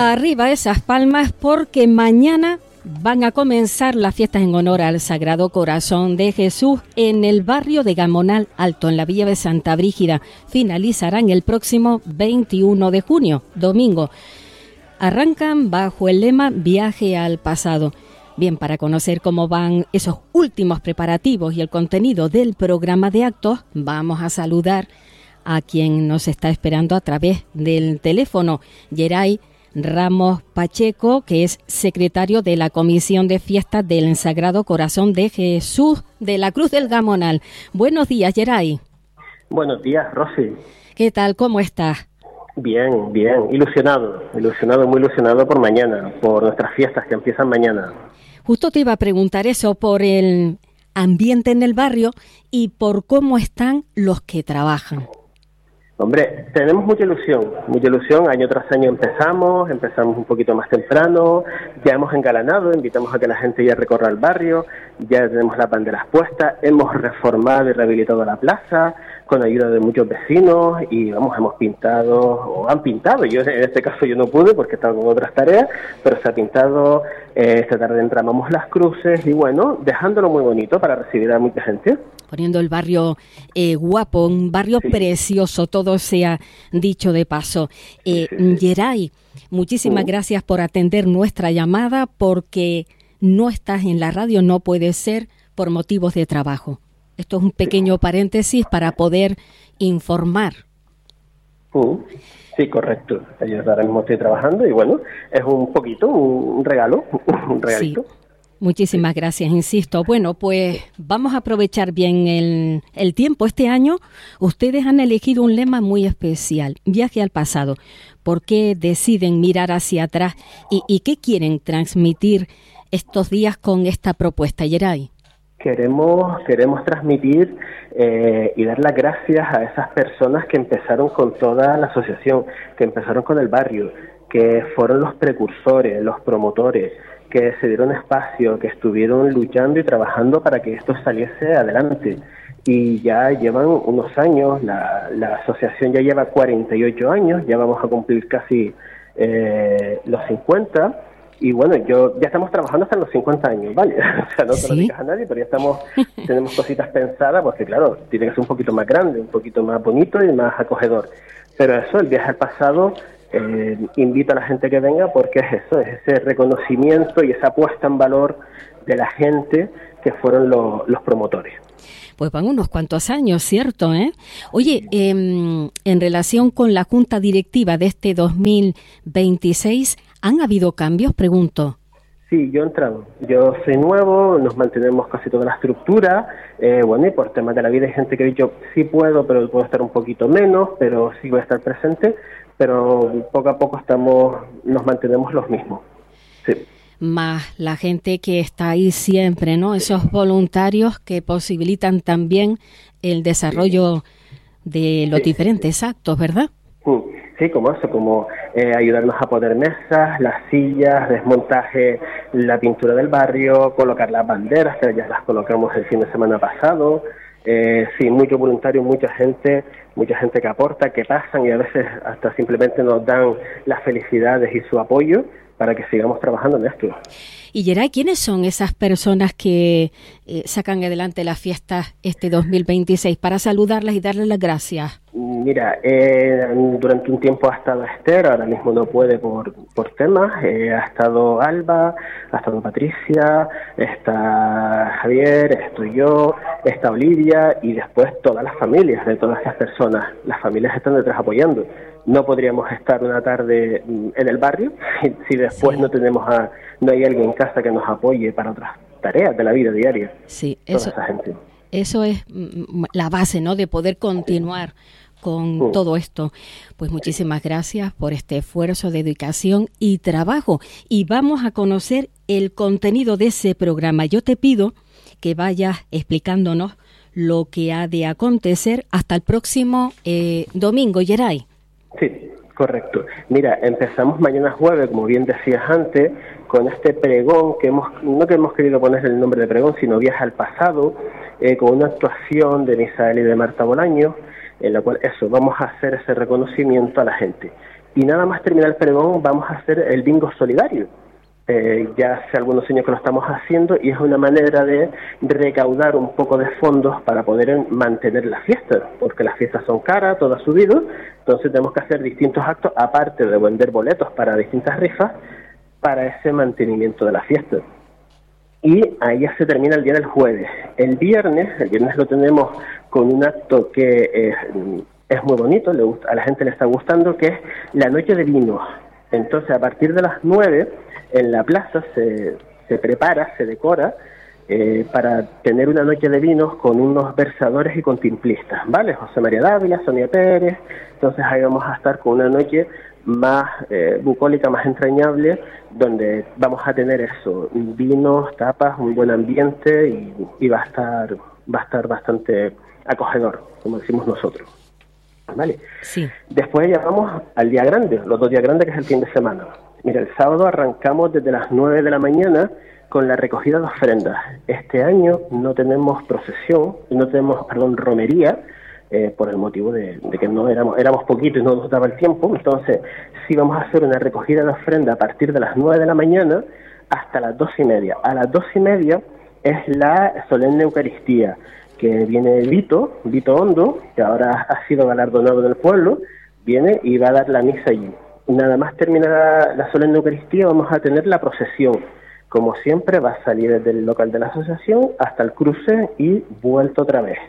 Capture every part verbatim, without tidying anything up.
Arriba esas palmas porque mañana van a comenzar las fiestas en honor al Sagrado Corazón de Jesús en el barrio de Gamonal Alto, en la villa de Santa Brígida. Finalizarán el próximo veintiuno de junio, domingo. Arrancan bajo el lema Viaje al Pasado. Bien, para conocer cómo van esos últimos preparativos y el contenido del programa de actos, vamos a saludar a quien nos está esperando a través del teléfono, Yeray Ramos Pacheco, que es secretario de la Comisión de Fiestas del Sagrado Corazón de Jesús de la Cruz del Gamonal. Buenos días, Yeray. Buenos días, Rosy. ¿Qué tal? ¿Cómo estás? Bien, bien. Ilusionado, ilusionado, muy ilusionado por mañana, por nuestras fiestas que empiezan mañana. Justo te iba a preguntar eso, por el ambiente en el barrio y por cómo están los que trabajan. Hombre, tenemos mucha ilusión, mucha ilusión, año tras año empezamos, empezamos un poquito más temprano, ya hemos engalanado, invitamos a que la gente ya recorra el barrio, ya tenemos las banderas puestas, hemos reformado y rehabilitado la plaza con ayuda de muchos vecinos y vamos, hemos pintado, o han pintado, yo en este caso yo no pude porque estaba con otras tareas, pero se ha pintado, eh, esta tarde entramamos las cruces y bueno, dejándolo muy bonito para recibir a mucha gente. Poniendo el barrio eh, guapo, un barrio sí. precioso, todo se ha dicho de paso. Eh, sí. Yeray, muchísimas sí. gracias por atender nuestra llamada, porque no estás en la radio, no puede ser por motivos de trabajo. Esto es un pequeño sí. paréntesis para poder informar. Sí, correcto. Yo ahora mismo estoy trabajando y bueno, es un poquito, un regalo, un regalito. Sí. Muchísimas gracias, insisto. Bueno, pues vamos a aprovechar bien el, el tiempo. Este año ustedes han elegido un lema muy especial, Viaje al Pasado. ¿Por qué deciden mirar hacia atrás y, y qué quieren transmitir estos días con esta propuesta, Yeray? Queremos, queremos transmitir eh, y dar las gracias a esas personas que empezaron con toda la asociación, que empezaron con el barrio, que fueron los precursores, los promotores, que se dieron espacio, que estuvieron luchando y trabajando para que esto saliese adelante. Y ya llevan unos años, la, la asociación ya lleva cuarenta y ocho años, ya vamos a cumplir casi eh, los cincuenta, y bueno, yo ya estamos trabajando hasta los cincuenta años, ¿vale? O sea, no te lo ¿Sí? digas a nadie, pero ya estamos, tenemos cositas pensadas, porque claro, tiene que ser un poquito más grande, un poquito más bonito y más acogedor. Pero eso, el viaje al pasado, Eh, invito a la gente que venga porque es eso, es ese reconocimiento y esa puesta en valor de la gente que fueron lo, los promotores. Pues van unos cuantos años, ¿cierto? ¿Eh? Oye, eh, en relación con la Junta Directiva de este dos mil veintiséis, ¿han habido cambios? Pregunto. Sí, yo he entrado. Yo soy nuevo, nos mantenemos casi toda la estructura. Eh, bueno, y por temas de la vida hay gente que ha dicho, sí puedo, pero puedo estar un poquito menos, pero sí voy a estar presente. Pero poco a poco estamos, nos mantenemos los mismos. Sí. Más la gente que está ahí siempre, ¿no? Esos voluntarios que posibilitan también el desarrollo de los sí. diferentes actos, ¿verdad? Sí, como eso, como eh, ayudarnos a poner mesas, las sillas, desmontaje, la pintura del barrio, colocar las banderas, que ya las colocamos el fin de semana pasado. Eh, sí, mucho voluntario, mucha gente, mucha gente que aporta, que pasan y a veces hasta simplemente nos dan las felicidades y su apoyo para que sigamos trabajando en esto. Y Yeray, ¿quiénes son esas personas que eh, sacan adelante las fiestas este dos mil veintiséis para saludarlas y darles las gracias? Mira, eh, durante un tiempo ha estado Esther, ahora mismo no puede por, por temas, eh, ha estado Alba, ha estado Patricia, está Javier, estoy yo, está Olivia y después todas las familias de todas esas personas. Las familias están detrás apoyando. No podríamos estar una tarde en el barrio si, si después sí. no tenemos a, no hay alguien en casa que nos apoye para otras tareas de la vida diaria. Sí, toda eso, esa gente. Eso es la base, ¿no? De poder continuar con uh. todo esto. Pues muchísimas gracias por este esfuerzo, dedicación y trabajo. Y vamos a conocer el contenido de ese programa. Yo te pido que vayas explicándonos lo que ha de acontecer hasta el próximo eh, domingo, Yeray. Sí, correcto. Mira, empezamos mañana jueves, como bien decías antes, con este pregón que hemos, no que hemos querido poner el nombre de pregón, sino Viaje al Pasado, eh, con una actuación de Misael y de Marta Bolaño, en la cual eso, vamos a hacer ese reconocimiento a la gente. y nada más terminar el pregón vamos a hacer el bingo solidario. Eh, ya hace algunos años que lo estamos haciendo y es una manera de recaudar un poco de fondos para poder mantener las fiestas, porque las fiestas son caras, todo ha subido, entonces tenemos que hacer distintos actos, aparte de vender boletos para distintas rifas, para ese mantenimiento de las fiestas. Y ahí ya se termina el día del jueves. El viernes, el viernes lo tenemos con un acto que es, es muy bonito, le gusta, a la gente le está gustando, que es la noche de vinos. Entonces, a partir de las nueve, en la plaza se, se prepara, se decora, eh, para tener una noche de vinos con unos versadores y con timplistas, ¿vale? José María Dávila, Sonia Pérez, entonces ahí vamos a estar con una noche más eh, bucólica, más entrañable, donde vamos a tener eso, vinos, tapas, un buen ambiente y, y va a estar, va a estar bastante acogedor, como decimos nosotros. ¿Vale? Sí. Después ya vamos al día grande, los dos días grandes, que es el fin de semana. Mira, el sábado arrancamos desde las nueve de la mañana con la recogida de ofrendas. Este año no tenemos procesión, no tenemos, perdón, romería, eh, por el motivo de, de que no éramos, éramos poquitos y no nos daba el tiempo. Entonces, sí vamos a hacer una recogida de ofrenda a partir de las nueve de la mañana hasta las dos y media. A las dos y media es la solemne Eucaristía, que viene Vito, Vito Hondo, que ahora ha sido galardonado del pueblo, viene y va a dar la misa allí. Nada más terminada la solemne Eucaristía, vamos a tener la procesión. Como siempre, va a salir desde el local de la asociación hasta el cruce y vuelto otra vez.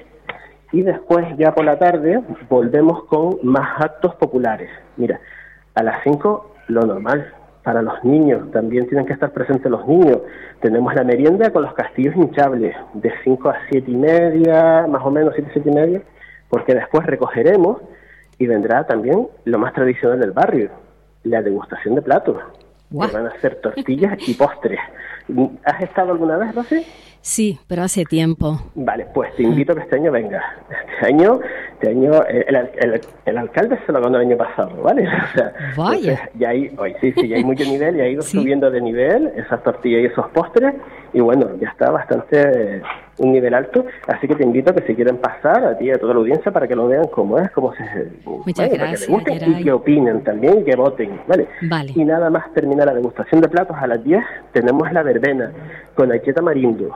Y después, ya por la tarde, volvemos con más actos populares. Mira, a las cinco, lo normal. Para los niños, también tienen que estar presentes los niños. Tenemos la merienda con los castillos hinchables, de cinco a siete y media, más o menos siete, siete y media, porque después recogeremos y vendrá también lo más tradicional del barrio, la degustación de platos. Que van a ser tortillas y postres. ¿Has estado alguna vez, Rosy? Sí, pero hace tiempo. Vale, pues te invito a que este año vengas. Este año, este año el, el, el alcalde se lo ganó el año pasado, ¿vale? O sea, vaya. Ya hay, hoy sí, sí, ya hay mucho nivel y ha ido ¿Sí? subiendo de nivel esas tortillas y esos postres y bueno, ya está bastante eh, un nivel alto, así que te invito a que si quieren pasar a ti y a toda la audiencia para que lo vean cómo es, cómo se... Muchas ¿vale? gracias, para que les guste Geray. y que opinen también y que voten, ¿vale? Vale. Y nada más termina la degustación de platos a las diez, tenemos la verbena con Ayeta Marindo.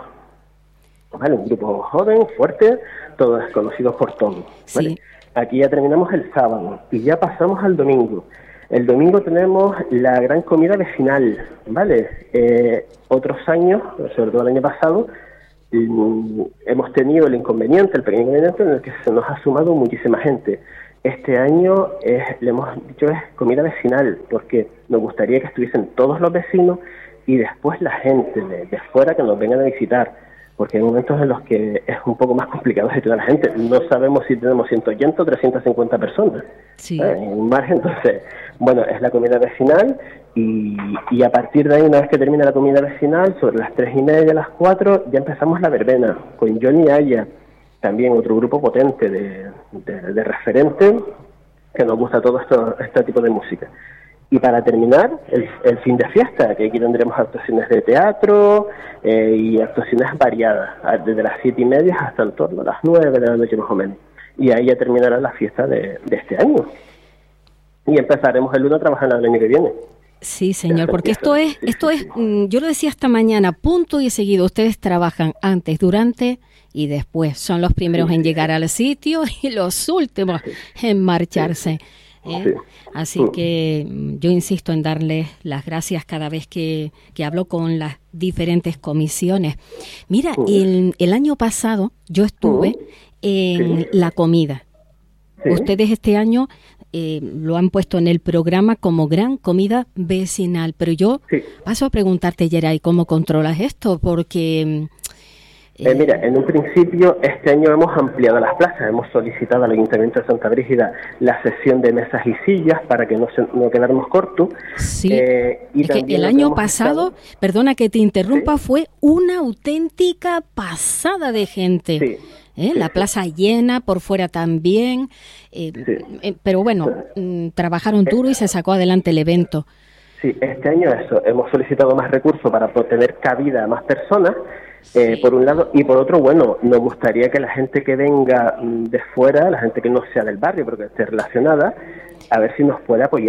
¿Vale? Un grupo joven, fuerte, todos conocidos por todos. ¿Vale? Sí. Aquí ya terminamos el sábado y ya pasamos al domingo. El domingo tenemos la gran comida vecinal, ¿vale? Eh, otros años, sobre todo el año pasado, mm, hemos tenido el inconveniente, el pequeño inconveniente en el que se nos ha sumado muchísima gente. Este año es, le hemos dicho es comida vecinal, porque nos gustaría que estuviesen todos los vecinos y después la gente de, de fuera que nos vengan a visitar, porque hay momentos en los que es un poco más complicado gestionar a la gente. No sabemos si tenemos ciento ochenta o trescientas cincuenta personas, Sí. ¿eh? En un margen. Entonces, bueno, es la comida vecinal y, y a partir de ahí, una vez que termina la comida vecinal, sobre las tres y media, las cuatro, ya empezamos la verbena con Johnny Aya, también otro grupo potente de, de, de referente que nos gusta todo esto, este tipo de música. Y para terminar, el, el fin de fiesta, que aquí tendremos actuaciones de teatro eh, y actuaciones variadas, desde las siete y media hasta en torno a las nueve de la noche más o menos. Y ahí ya terminará la fiesta de, de este año. Y empezaremos el lunes a trabajar el año que viene. Sí, señor, porque esto es, esto es, yo lo decía esta mañana, punto y seguido. Ustedes trabajan antes, durante y después. Son los primeros sí, en sí, llegar sí. al sitio y los últimos sí. en marcharse. ¿eh? Sí. Así que yo insisto en darles las gracias cada vez que, que hablo con las diferentes comisiones. Mira, el, el año pasado yo estuve en sí. la comida. Sí. Ustedes este año eh, lo han puesto en el programa como gran comida vecinal, pero yo sí. paso a preguntarte, Geray, ¿cómo controlas esto? Porque... Eh, mira, en un principio este año hemos ampliado las plazas, hemos solicitado al Ayuntamiento de Santa Brígida la cesión de mesas y sillas para que no, se, no quedáramos cortos. Sí, eh, y es que el año pasado, estado... perdona que te interrumpa, ¿sí? fue una auténtica pasada de gente. Sí. ¿Eh? Sí, la plaza sí. llena, por fuera también, eh, sí. eh, pero bueno, sí. trabajaron duro y se sacó adelante el evento. Sí, este año eso, hemos solicitado más recursos para tener cabida a más personas, eh, sí. por un lado, y por otro, bueno, nos gustaría que la gente que venga de fuera, la gente que no sea del barrio, pero que esté relacionada, a ver si nos puede apoyar.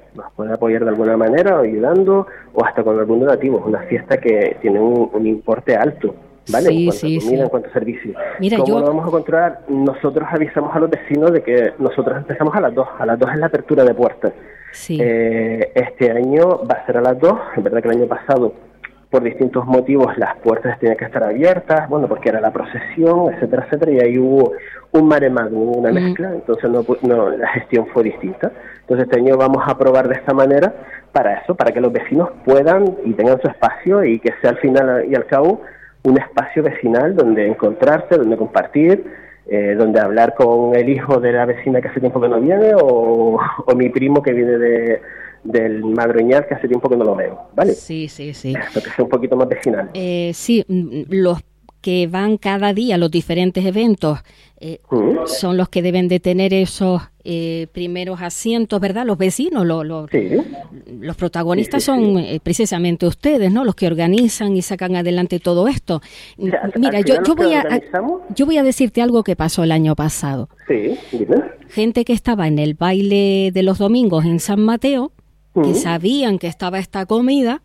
nos puede apoyar de alguna manera, ayudando, o hasta con algún donativo. Es una fiesta que tiene un, un importe alto, ¿vale? Sí, en cuanto sí, a comida, sí. en cuanto a servicios. Mira, ¿Cómo yo... lo vamos a controlar? Nosotros avisamos a los vecinos de que nosotros empezamos a las dos. A las dos es la apertura de puertas. Sí. Eh, este año va a ser a las dos. Es verdad que el año pasado, por distintos motivos, las puertas tenían que estar abiertas, bueno, porque era la procesión, etcétera, etcétera, y ahí hubo un mare magnum, una mezcla, mm. entonces no, no, la gestión fue distinta. Entonces este año vamos a probar de esta manera para eso, para que los vecinos puedan y tengan su espacio y que sea al final y al cabo un espacio vecinal donde encontrarse, donde compartir, eh, donde hablar con el hijo de la vecina que hace tiempo que no viene, o, o mi primo que viene de... del Madroñal, que hace tiempo que no lo veo, ¿vale? Sí, sí, sí. Esto que sea un poquito más vecinal. Eh, sí, los que van cada día a los diferentes eventos eh, ¿Mm? son los que deben de tener esos eh, primeros asientos, ¿verdad? Los vecinos, lo, lo, sí. los protagonistas sí, sí, son sí. Eh, precisamente ustedes, ¿no? Los que organizan y sacan adelante todo esto. O sea, al, Mira, al yo, yo, voy a, yo voy a decirte algo que pasó el año pasado. Sí, dime. Gente que estaba en el baile de los domingos en San Mateo, que sabían que estaba esta comida,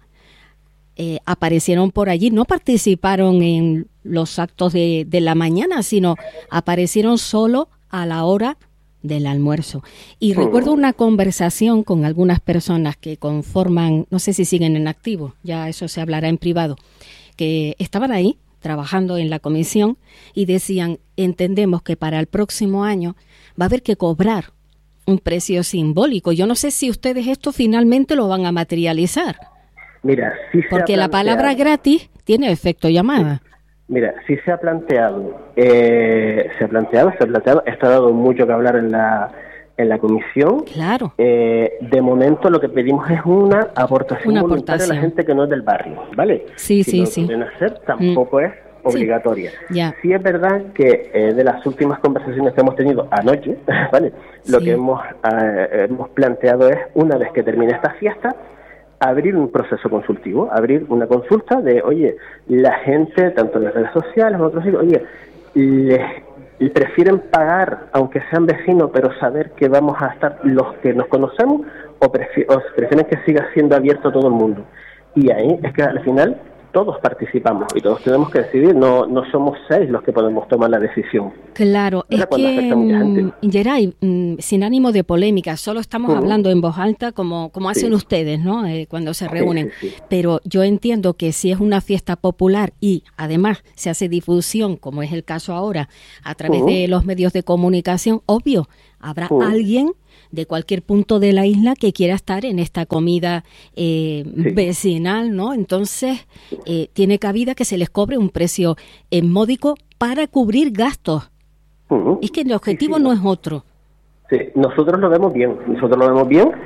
eh, aparecieron por allí, no participaron en los actos de, de la mañana, sino aparecieron solo a la hora del almuerzo. Y uh-huh. recuerdo una conversación con algunas personas que conforman, no sé si siguen en activo, ya eso se hablará en privado, que estaban ahí trabajando en la comisión y decían, entendemos que para el próximo año va a haber que cobrar un precio simbólico. Yo no sé si ustedes esto finalmente lo van a materializar. Mira, sí se Porque ha la palabra gratis tiene efecto llamada. Mira, sí se ha planteado, eh, se ha planteado, se ha planteado, esto ha dado mucho que hablar en la en la comisión. Claro. Eh, de momento lo que pedimos es una aportación una voluntaria aportación. a la gente que no es del barrio, ¿vale? Sí, si sí, lo sí. quieren hacer, tampoco mm. es obligatoria. Sí, ya. sí es verdad que eh, de las últimas conversaciones que hemos tenido anoche, ¿vale? Lo sí. que hemos, eh, hemos planteado es, una vez que termine esta fiesta, abrir un proceso consultivo, abrir una consulta de, oye, la gente, tanto en las redes sociales, en otros sitios, oye, les, les prefieren pagar, aunque sean vecinos, pero saber que vamos a estar los que nos conocemos, o, prefi- o prefieren que siga siendo abierto a todo el mundo. Y ahí es que al final todos participamos y todos tenemos que decidir, no no somos seis los que podemos tomar la decisión. Claro, es que, Geray, mm, sin ánimo de polémica, solo estamos uh-huh. hablando en voz alta como, como hacen sí. ustedes, ¿no? Eh, cuando se reúnen. Sí, sí, sí. Pero yo entiendo que si es una fiesta popular y además se hace difusión, como es el caso ahora, a través uh-huh. de los medios de comunicación, obvio, habrá uh-huh. alguien de cualquier punto de la isla que quiera estar en esta comida eh, sí. vecinal, ¿no? Entonces, eh, tiene cabida que se les cobre un precio eh, módico para cubrir gastos. Uh-huh. Es que el objetivo sí, sí, no es otro. Sí, nosotros lo vemos bien, nosotros lo vemos bien.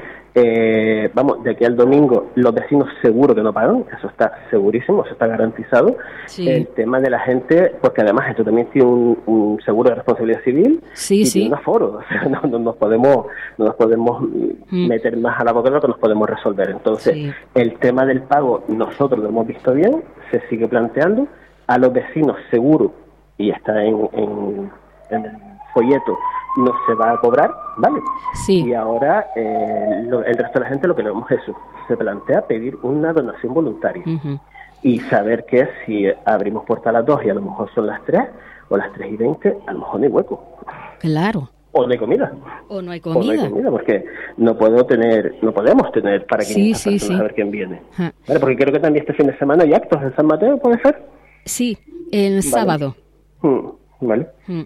Eh, vamos, de aquí al domingo los vecinos seguro que no pagan, eso está segurísimo, eso está garantizado. Sí. El tema de la gente, porque además esto también tiene un, un seguro de responsabilidad civil sí, y sí. tiene un aforo, o sea, no, no nos podemos no nos podemos mm. meter más a la boca de lo que nos podemos resolver. Entonces, sí. el tema del pago nosotros lo hemos visto bien, se sigue planteando, a los vecinos seguro, y está en, en, en el folleto, no se va a cobrar, ¿vale? Sí. Y ahora eh, lo, el resto de la gente lo que le vemos es eso, se plantea pedir una donación voluntaria uh-huh. y saber que si abrimos puerta a las dos y a lo mejor son las tres o las tres y veinte, a lo mejor no hay hueco. Claro. O no hay comida. O no hay comida. O no hay comida, porque no puedo tener, no podemos tener para quinientas sí, sí, personas sí. a ver quién viene. Uh-huh. ¿Vale? Porque creo que también este fin de semana hay actos en San Mateo, ¿puede ser? Sí, el vale. sábado. Hmm. Vale. Hmm.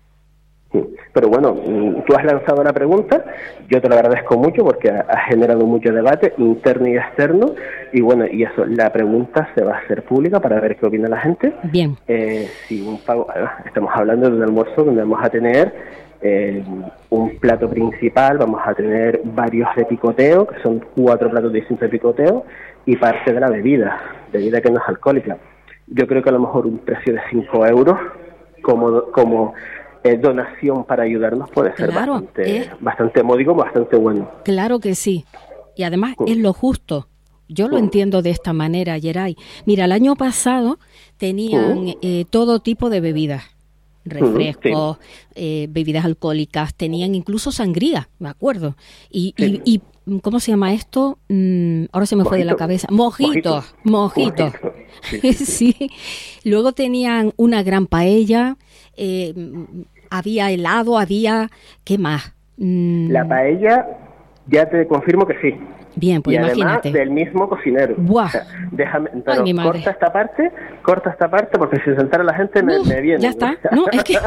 Pero bueno, tú has lanzado la pregunta, yo te lo agradezco mucho porque ha generado mucho debate interno y externo, y bueno, y eso, la pregunta se va a hacer pública para ver qué opina la gente. Bien. Eh, si un pago, estamos hablando de un almuerzo donde vamos a tener eh, un plato principal, vamos a tener varios de picoteo, que son cuatro platos distintos de picoteo, y parte de la bebida, bebida que no es alcohólica. Yo creo que a lo mejor un precio de cinco euros como como Eh, donación para ayudarnos puede ser claro, bastante, eh, bastante módico, bastante bueno. Claro que sí. Y además uh. es lo justo. Yo lo uh. entiendo de esta manera, Geray. Mira, el año pasado tenían uh. eh, todo tipo de bebidas. Refrescos, uh, sí. eh, bebidas alcohólicas, tenían incluso sangría, me acuerdo. Y, sí. y, y ¿cómo se llama esto? Mm, ahora se me Mojito. fue de la cabeza. Mojitos, mojitos. Mojito. Sí, sí. Sí. Luego tenían una gran paella, eh, había helado, había... ¿Qué más? Mm, La paella, ya te confirmo que sí. Bien, pues y imagínate. además del mismo cocinero. Buah. O sea, déjame, pero Ay, mi madre. corta esta parte, corta esta parte, porque si sentara la gente me, Uf, me viene. ya está. No, es que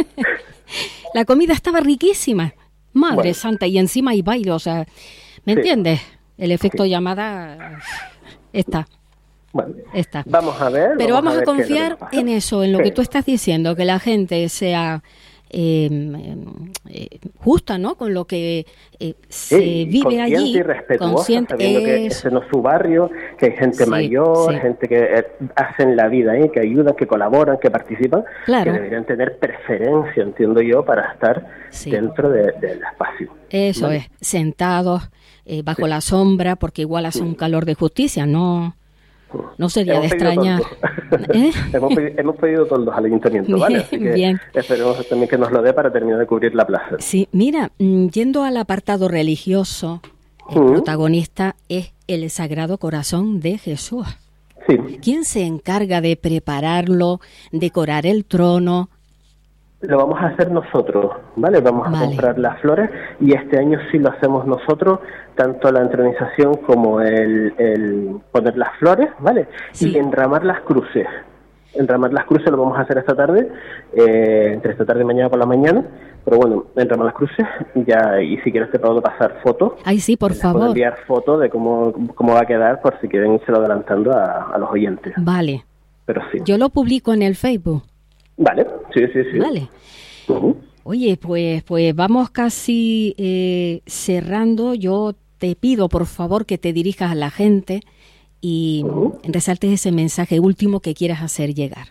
la comida estaba riquísima. Madre Bueno. santa, y encima hay baile, o sea, ¿me Sí. entiendes? El efecto Sí. llamada está, Bueno, está. vamos a ver. Pero vamos a, ver qué es lo que confiar nos pasa. en eso, en lo Sí. que tú estás diciendo, que la gente sea eh, eh, justa, ¿no? Con lo que eh, se Sí, vive consciente allí. y respetuosa, consciente, sabiendo que es- ese no es su barrio, que hay gente Sí, mayor, sí. gente que eh, hacen la vida ahí, que ayudan, que colaboran, que participan, Claro. que deberían tener preferencia, entiendo yo, para estar Sí. dentro de- del espacio. Eso ¿Vale? es, sentados eh, bajo la sombra, porque igual hace un calor de justicia, no, no sería Hemos de pedido extrañar. toldos. ¿Eh? hemos, pedido, hemos pedido toldos al ayuntamiento, ¿vale? Bien, Así que bien. esperemos también que nos lo dé para terminar de cubrir la plaza. Sí, mira, mm, yendo al apartado religioso, el Mm. protagonista es el Sagrado Corazón de Jesús. Sí. ¿Quién se encarga de prepararlo, decorar el trono? Lo vamos a hacer nosotros, ¿vale? Vamos a Vale. comprar las flores y este año sí lo hacemos nosotros, tanto la entronización como el, el poner las flores, ¿vale? Sí. Y enramar las cruces. Enramar las cruces lo vamos a hacer esta tarde, eh, entre esta tarde y mañana por la mañana, pero bueno, enramar las cruces ya, y si quieres te puedo pasar fotos. Ay, sí, por Les puedo favor. enviar fotos de cómo, cómo va a quedar por si quieren irse lo adelantando a, a los oyentes, Vale, pero sí. yo lo publico en el Facebook. Vale, sí, sí, sí. Vale. Ujú. Oye, pues, pues vamos casi eh, cerrando. Yo te pido, por favor, que te dirijas a la gente y Ujú. resaltes ese mensaje último que quieras hacer llegar.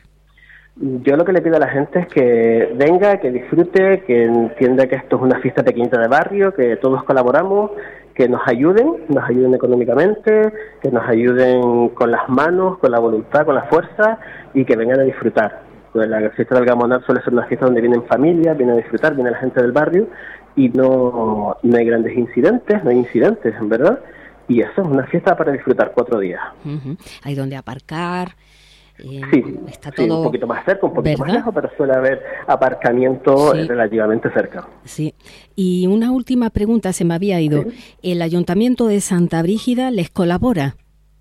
Yo lo que le pido a la gente es que venga, que disfrute, que entienda que esto es una fiesta pequeñita de barrio, que todos colaboramos, que nos ayuden, nos ayuden económicamente, que nos ayuden con las manos, con la voluntad, con la fuerza y que vengan a disfrutar. Pues la fiesta del Gamonal suele ser una fiesta donde vienen familias, vienen a disfrutar, viene la gente del barrio y no, no hay grandes incidentes, no hay incidentes, en verdad. Y eso es una fiesta para disfrutar cuatro días. Ujú. Hay donde aparcar. eh, Sí, está sí, todo, un poquito más cerca, un poquito más ¿verdad? lejos, pero suele haber aparcamiento Sí. eh, relativamente cerca. Sí. Y una última pregunta se me había ido. ¿El Ayuntamiento de Santa Brígida les colabora?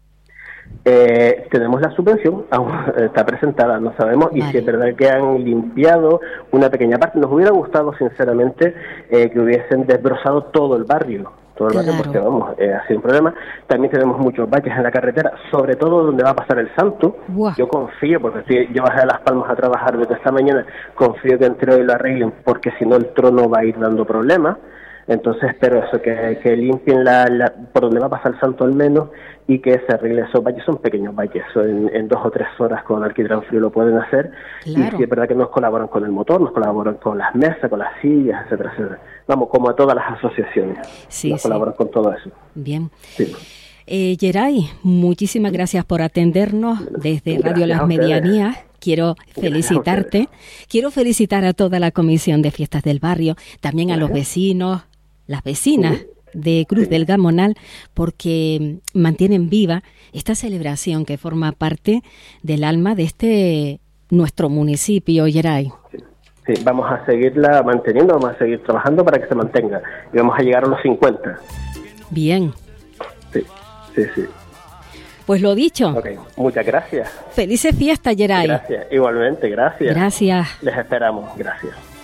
Eh, tenemos la subvención, aún está presentada, no sabemos, y Vale. si es verdad que han limpiado una pequeña parte. Nos hubiera gustado, sinceramente, eh, que hubiesen desbrozado todo el barrio, todo el barrio, Claro. porque vamos, eh, ha sido un problema. También tenemos muchos baches en la carretera, sobre todo donde va a pasar el Santo. Buah. Yo confío, porque si yo bajé a Las Palmas a trabajar desde esta mañana, confío que entre hoy lo arreglen, porque si no el trono va a ir dando problemas. Entonces espero eso, que, que limpien la, la, por donde va a pasar el Santo al menos y que se arregle esos valles. Son pequeños valles, eso en, en dos o tres horas con alquitrán frío lo pueden hacer. Claro. Y sí es verdad que nos colaboran con el motor, nos colaboran con las mesas, con las sillas, etcétera, etcétera. Vamos, como a todas las asociaciones, Sí, nos sí. colaboran con todo eso. Bien. Sí. Eh, Geray, muchísimas gracias por atendernos desde Gracias Radio a Las ustedes. Medianías. Quiero felicitarte. Quiero felicitar a toda la Comisión de Fiestas del Barrio, también a los Gracias. vecinos, las vecinas Sí. de Cruz Sí. del Gamonal, porque mantienen viva esta celebración que forma parte del alma de este nuestro municipio, Geray. Sí. Sí, vamos a seguirla manteniendo, vamos a seguir trabajando para que se mantenga. Y vamos a llegar a los cincuenta. Bien, Sí, sí, sí. pues lo dicho. Ok, muchas gracias. Felices fiestas, Geray. Gracias, igualmente, gracias. Gracias. Les esperamos, gracias.